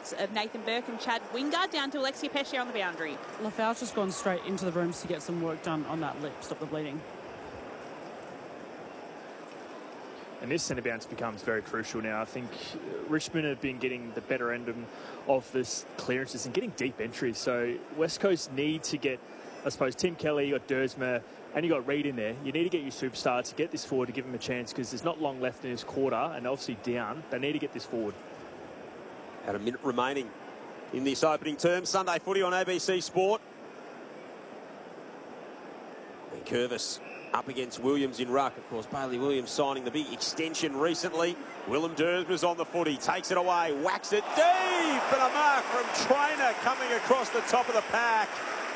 points of Nathan Burke and Chad Wingard down to Alexia Pesce on the boundary. Lafau's just gone straight into the rooms to get some work done on that lip, stop the bleeding. And this centre bounce becomes very crucial now. I think Richmond have been getting the better end of this clearances and getting deep entries. So West Coast need to get, I suppose, Tim Kelly, you got Dersma, and you got Reid in there. You need to get your superstar to get this forward to give him a chance, because there's not long left in this quarter, and obviously down. They need to get this forward. At a minute remaining in this opening term. Sunday footy on ABC Sport. And Curvis up against Williams in ruck. Of course, Bailey Williams signing the big extension recently. Willem Dersma's on the footy, takes it away, whacks it deep, and a mark from Trainer coming across the top of the pack.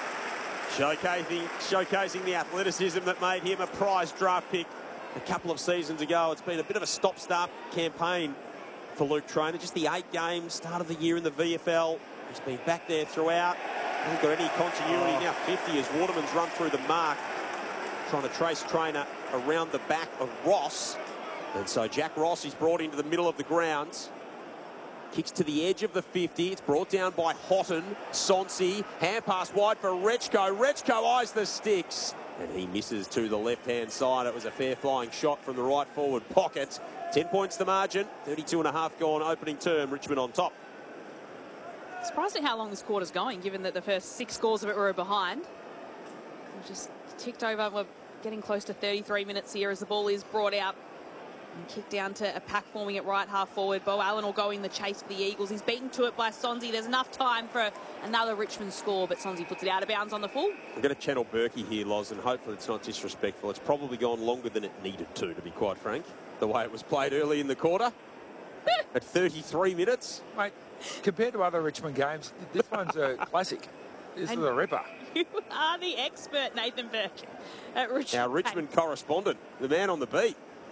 Showcasing the athleticism that made him a prize draft pick a couple of seasons ago. It's been a bit of a stop-start campaign for Luke Trainer. Just the 8 games, start of the year in the VFL. He's been back there throughout. Hasn't got any continuity. Now 50 as Waterman's run through the mark, trying to trace Trainer around the back of Ross. And so Jack Ross is brought into the middle of the grounds. Kicks to the edge of the 50. It's brought down by Houghton. Sonsi, hand pass wide for Rechko. Rechko eyes the sticks, and he misses to the left-hand side. It was a fair flying shot from the right forward pocket. 10 points the margin. 32.5 gone opening term. Richmond on top. Surprising how long this quarter's going, given that the first 6 scores of it were behind. We've just ticked over. We're getting close to 33 minutes here as the ball is brought out and kicked down to a pack forming at right half forward. Bo Allen will go in the chase for the Eagles. He's beaten to it by Sonsi. There's enough time for another Richmond score, but Sonsi puts it out of bounds on the full. I'm going to channel Berkey here, Loz, and hopefully it's not disrespectful. It's probably gone longer than it needed to be quite frank, the way it was played early in the quarter. At 33 minutes. Mate, compared to other Richmond games, this one's a classic. This is a ripper. You are the expert, Nathan Burke, at Richmond. Our Richmond correspondent, the man on the beat.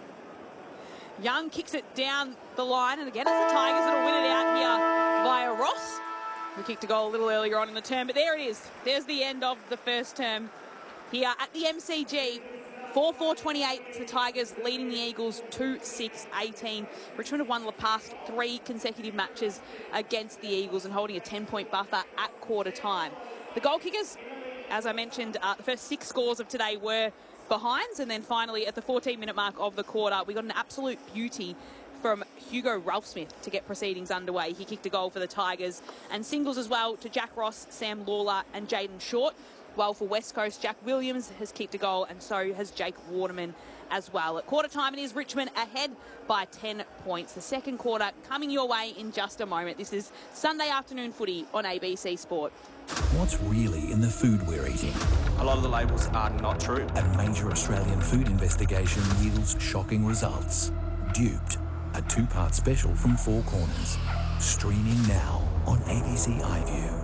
Young kicks it down the line, and again it's the Tigers that'll win it out here via Ross. We kicked a goal a little earlier on in the term, but there it is. There's the end of the first term here at the MCG. 4-4-28, it's the Tigers leading the Eagles 2-6-18. Richmond have won the past 3 consecutive matches against the Eagles and holding a 10-point buffer at quarter time. The goal kickers, as I mentioned, the first 6 scores of today were behinds, and then finally at the 14-minute mark of the quarter, we got an absolute beauty from Hugo Ralphsmith to get proceedings underway. He kicked a goal for the Tigers, and singles as well to Jack Ross, Sam Lawler and Jaden Short. Well, for West Coast, Jack Williams has kicked a goal, and so has Jake Waterman as well. At quarter time, it is Richmond ahead by 10 points. The second quarter coming your way in just a moment. This is Sunday afternoon footy on ABC Sport. What's really in the food we're eating? A lot of the labels are not true. A major Australian food investigation yields shocking results. Duped, a 2-part special from Four Corners. Streaming now on ABC iView.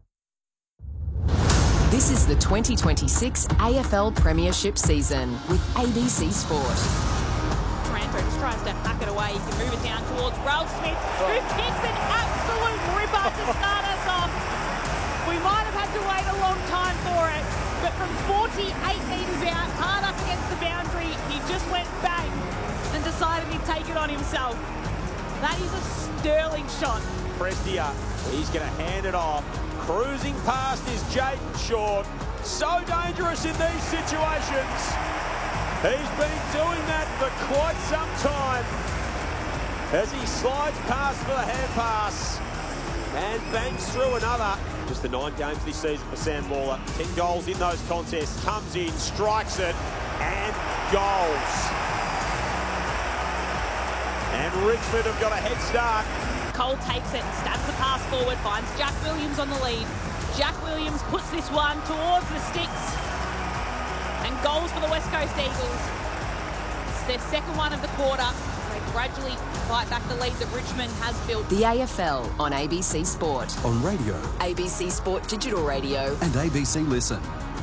This is the 2026 AFL Premiership season with ABC Sport. Taranto just tries to hack it away. He can move it down towards Ralphsmith, who kicks an absolute ripper to start us off. We might have had to wait a long time for it, but from 48 metres out, hard up against the boundary, he just went bang and decided he'd take it on himself. That is a sterling shot. Prestia, he's going to hand it off. Cruising past is Jaden Short. So dangerous in these situations. He's been doing that for quite some time as he slides past for the hand pass and bangs through another. Just the 9 games this season for Sam Lawler. 10 goals in those contests. Comes in, strikes it, and goals. And Richmond have got a head start. Cole takes it and stabs the pass forward, finds Jack Williams on the lead. Jack Williams puts this one towards the sticks. And goals for the West Coast Eagles. It's their second one of the quarter. They gradually fight back the lead that Richmond has built. The AFL on ABC Sport. On radio, ABC Sport Digital Radio. and ABC Listen.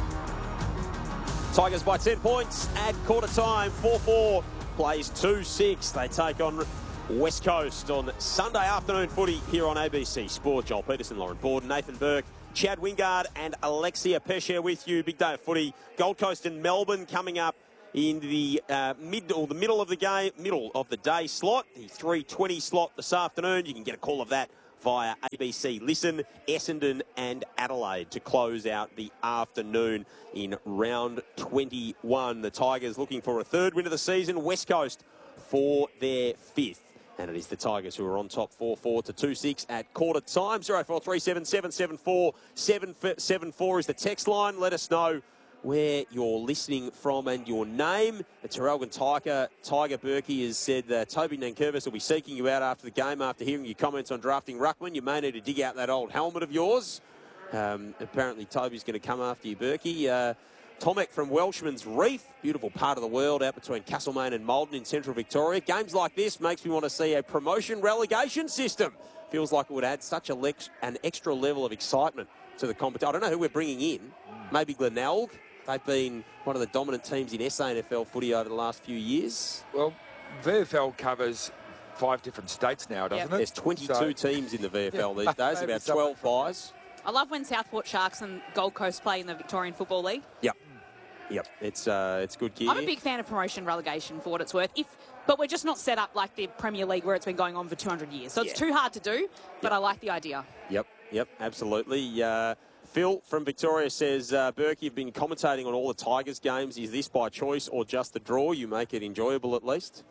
Tigers by 10 points at quarter time. 4-4 plays 2-6. They take on West Coast on Sunday afternoon footy here on ABC Sport. Joel Peterson, Lauren Borden, Nathan Burke, Chad Wingard and Alexia Pesce with you. Big day of footy. Gold Coast and Melbourne coming up in the middle of the day slot, the 3:20 slot this afternoon. You can get a call of that via ABC Listen, Essendon and Adelaide to close out the afternoon in round 21. The Tigers looking for a third win of the season. West Coast for their fifth. And it is the Tigers who are on top 4-4 to 2-6 at quarter time. 0437 774 774 is the text line. Let us know where you're listening from and your name. The Terrelgan Tiger Berkey has said that Toby Nankervis will be seeking you out after the game after hearing your comments on drafting ruckman. You may need to dig out that old helmet of yours. Apparently Toby's going to come after you, Berkey. Tomek from Welshman's Reef, beautiful part of the world out between Castlemaine and Maldon in central Victoria. Games like this makes me want to see a promotion relegation system. Feels like it would add such an extra level of excitement to the competition. I don't know who we're bringing in. Maybe Glenelg. They've been one of the dominant teams in SANFL footy over the last few years. Well, VFL covers 5 different states now, doesn't it? There's 22 teams in the VFL these days, about 12 buys. I love when Southport Sharks and Gold Coast play in the Victorian Football League. Yep, it's good gear. I'm a big fan of promotion relegation for what it's worth. But we're just not set up like the Premier League where it's been going on for 200 years. So it's too hard to do, but I like the idea. Yep, absolutely. Phil from Victoria says, Berkey, you've been commentating on all the Tigers games. Is this by choice or just the draw? You make it enjoyable at least?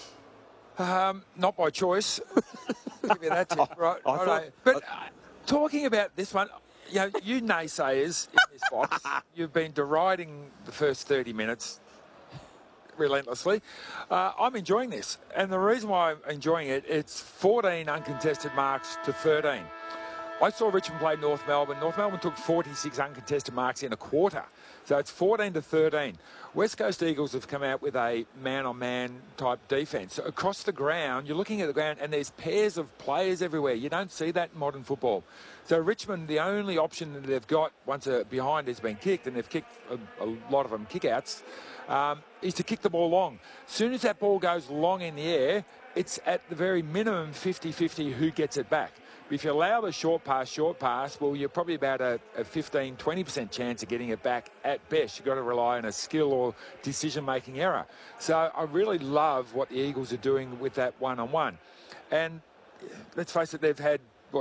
Not by choice. Give you that tip, right? But talking about this one, you naysayers in this box, you've been deriding the first 30 minutes relentlessly. I'm enjoying this. And the reason why I'm enjoying it, it's 14 uncontested marks to 13. I saw Richmond play North Melbourne. North Melbourne took 46 uncontested marks in a quarter. So it's 14 to 13. West Coast Eagles have come out with a man-on-man type defence. So across the ground, you're looking at the ground and there's pairs of players everywhere. You don't see that in modern football. So Richmond, the only option that they've got once a behind has been kicked, and they've kicked a lot of them kick-outs, is to kick the ball long. As soon as that ball goes long in the air, it's at the very minimum 50-50 who gets it back. If you allow the short pass, well, you're probably about a 15, 20% chance of getting it back at best. You've got to rely on a skill or decision-making error. So I really love what the Eagles are doing with that one-on-one. And let's face it, they've had,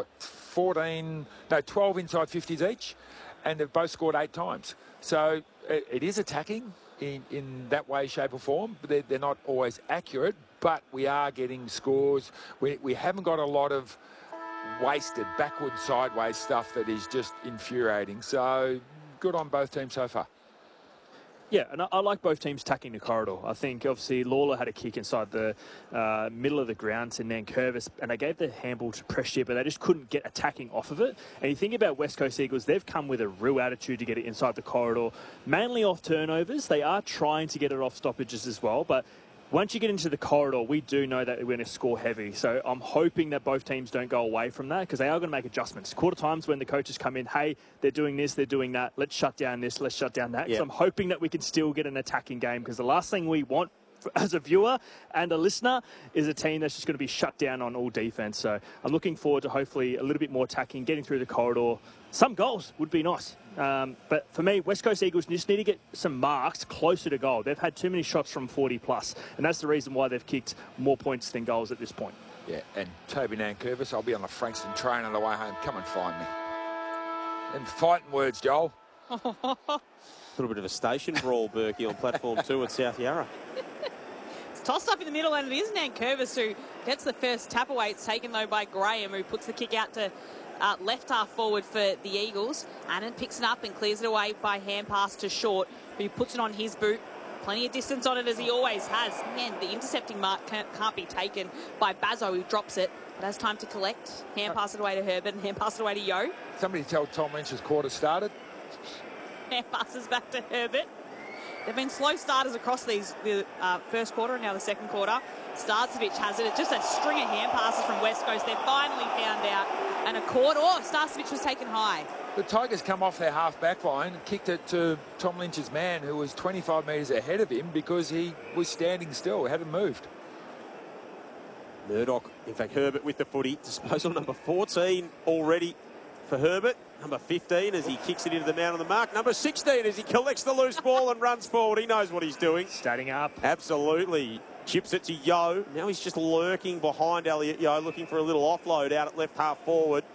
12 inside 50s each, and they've both scored 8 times. So it is attacking in that way, shape or form. But they're not always accurate, but we are getting scores. We haven't got a lot of wasted backward sideways stuff that is just infuriating. So good on both teams so far. Yeah, and I like both teams tacking the corridor. I think, obviously, Lawler had a kick inside the middle of the ground to Nankervis, and they gave the handball to Prestia, but they just couldn't get attacking off of it. And you think about West Coast Eagles, they've come with a real attitude to get it inside the corridor, mainly off turnovers. They are trying to get it off stoppages as well, but once you get into the corridor, we do know that we're going to score heavy. So I'm hoping that both teams don't go away from that, because they are going to make adjustments. Quarter times when the coaches come in, hey, they're doing this, they're doing that. Let's shut down this, let's shut down that. Yep. So I'm hoping that we can still get an attacking game, because the last thing we want as a viewer and a listener is a team that's just going to be shut down on all defense. So I'm looking forward to hopefully a little bit more attacking, getting through the corridor. Some goals would be nice. But for me, West Coast Eagles just need to get some marks closer to goal. They've had too many shots from 40 plus, and that's the reason why they've kicked more points than goals at this point. Yeah, and Toby Nankervis, I'll be on the Frankston train on the way home. Come and find me. And fighting words, Joel. A little bit of a station brawl, Berkey, on platform 2 at South Yarra. It's tossed up in the middle, and it is Nankervis who gets the first tap away. It's taken, though, by Graham, who puts the kick out to left half forward for the Eagles. Annan picks it up and clears it away by hand pass to Short, who puts it on his boot. Plenty of distance on it, as he always has. Man, the intercepting mark can't be taken by Bazzo, who drops it, but has time to collect. Hand pass it away to Herbert and hand pass it away to Yo. Somebody tell Tom Lynch's quarter started. Hand passes back to Herbert. They've been slow starters across the first quarter and now the second quarter. Starcevic has it. It's just a string of hand passes from West Coast. They're finally found out. And a court. Oh, Starcevic was taken high. The Tigers come off their half-back line and kicked it to Tom Lynch's man, who was 25 metres ahead of him because he was standing still, hadn't moved. Murdoch, in fact, Herbert with the footy. Disposal number 14 already for Herbert. Number 15 as he kicks it into the man on the mark. Number 16 as he collects the loose ball and runs forward. He knows what he's doing. Starting up. Absolutely. Chips it to Yo. Now he's just lurking behind Elliot Yo, looking for a little offload out at left half forward.